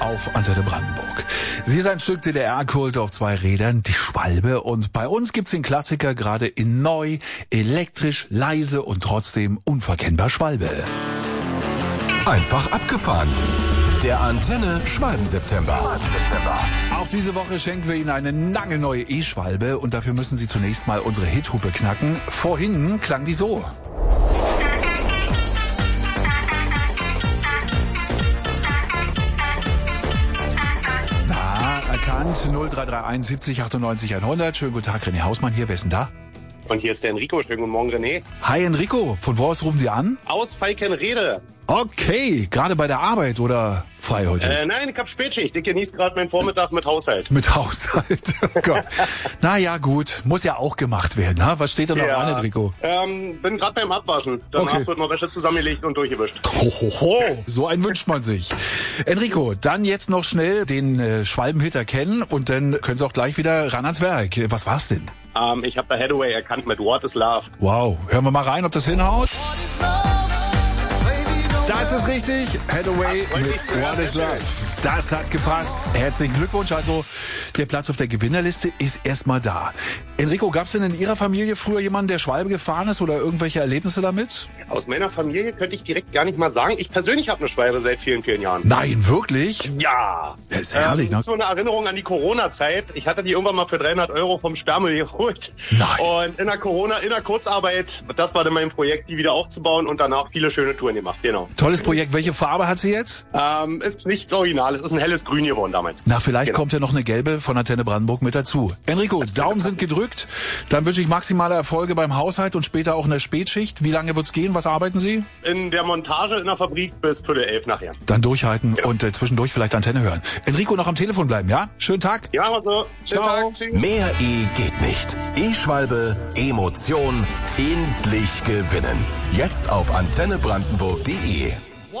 auf Antenne Brandenburg. Sie ist ein Stück DDR-Kult auf 2 Rädern, die Schwalbe. Und bei uns gibt's den Klassiker gerade in neu, elektrisch, leise und trotzdem unverkennbar Schwalbe. Einfach abgefahren. Der Antenne Schwalben-September. Auch diese Woche schenken wir Ihnen eine nagelneue E-Schwalbe und dafür müssen Sie zunächst mal unsere Hithupe knacken. Vorhin klang die so. Na, erkannt. 0331 70 98 100. Schönen guten Tag, René Hausmann hier. Wer ist denn da? Und hier ist der Enrico. Schönen guten Morgen, René. Hi Enrico, von wo aus rufen Sie an? Aus Falkenrede. Okay, gerade bei der Arbeit oder frei heute? Nein, ich hab Spätschicht. Ich genieße gerade meinen Vormittag mit Haushalt. Mit Haushalt, oh Gott. Na ja, gut, muss ja auch gemacht werden. Ha? Was steht da noch an, Enrico? Bin gerade beim Abwaschen. Danach wird noch Wäsche zusammengelegt und durchgewischt. Hohoho, so einen wünscht man sich. Enrico, dann jetzt noch schnell den Schwalbenhit erkennen und dann können Sie auch gleich wieder ran ans Werk. Was war's denn? Ich habe da Hathaway erkannt mit What is Love. Wow, hören wir mal rein, ob das hinhaut. Das ist richtig. Hathaway mit What is Love. Das hat gepasst. Herzlichen Glückwunsch. Also der Platz auf der Gewinnerliste ist erstmal da. Enrico, gab es denn in Ihrer Familie früher jemanden, der Schwalbe gefahren ist oder irgendwelche Erlebnisse damit? Aus meiner Familie könnte ich direkt gar nicht mal sagen. Ich persönlich habe eine Schwalbe seit vielen, vielen Jahren. Nein, wirklich? Ja. Das ist herrlich, ne? So eine Erinnerung an die Corona-Zeit. Ich hatte die irgendwann mal für 300 € vom Sperrmüll geholt. Nein. Und in der Kurzarbeit, das war dann mein Projekt, die wieder aufzubauen und danach viele schöne Touren gemacht. Genau. Tolles Projekt. Welche Farbe hat sie jetzt? Ist nichts Original. Es ist ein helles Grün geworden damals. Na, vielleicht kommt ja noch eine gelbe von Antenne Brandenburg mit dazu. Enrico, Daumen sind gedrückt. Dann wünsche ich maximale Erfolge beim Haushalt und später auch in der Spätschicht. Wie lange wird's gehen? Was arbeiten Sie? In der Montage in der Fabrik bis 11:15 nachher. Dann durchhalten und zwischendurch vielleicht Antenne hören. Enrico, noch am Telefon bleiben, ja? Schönen Tag. Ja, mal so. Schönen Tag. Tschüss. Mehr E geht nicht. E-Schwalbe, Emotion, endlich gewinnen. Jetzt auf antennebrandenburg.de.